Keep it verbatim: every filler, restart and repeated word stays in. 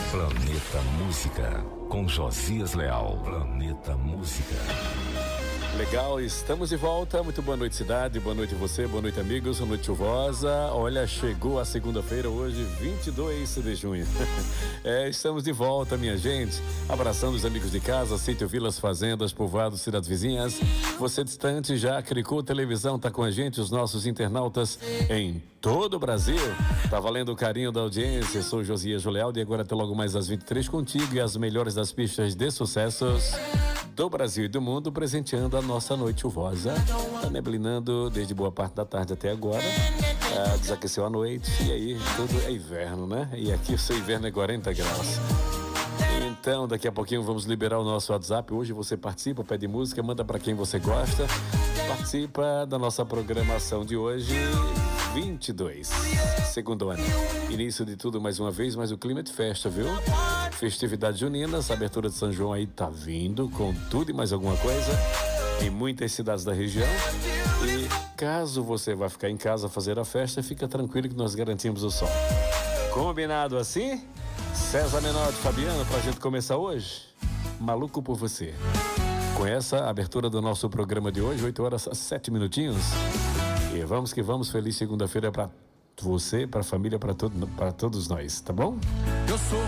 Planeta Música, com Josias Leal. Planeta Música. Legal, estamos de volta. Muito boa noite, cidade. Boa noite você, boa noite, amigos. Boa noite, chuvosa. Olha, chegou a segunda-feira hoje, vinte e dois de junho. É, estamos de volta, minha gente. Abraçando os amigos de casa, sítio, vilas, fazendas, povoados, cidades vizinhas. Você distante já clicou televisão, tá com a gente, os nossos internautas em todo o Brasil. Tá valendo o carinho da audiência. Sou Josias Leal e agora até logo mais às vinte e três contigo e as melhores das pistas de sucessos do Brasil e do mundo, presenteando a nossa noite chuvosa. Tá neblinando desde boa parte da tarde até agora. Ah, desaqueceu a noite e aí tudo é inverno, né? E aqui o seu inverno é quarenta graus. Então, daqui a pouquinho vamos liberar o nosso WhatsApp. Hoje você participa, pede música, manda para quem você gosta. Participa da nossa programação de hoje, vinte e dois, segundo ano. Início de tudo mais uma vez, mas o clima é de festa, viu? Festividades juninas, a abertura de São João aí tá vindo com tudo e mais alguma coisa em muitas cidades da região. E caso você vá ficar em casa fazer a festa, fica tranquilo que nós garantimos o som. Combinado assim? César Menotti, Fabiano, pra gente começar hoje, Maluco por Você. Com essa abertura do nosso programa de hoje, oito horas, sete minutinhos. E vamos que vamos, feliz segunda-feira pra você, pra família, pra, todo, pra todos nós, tá bom? Eu sou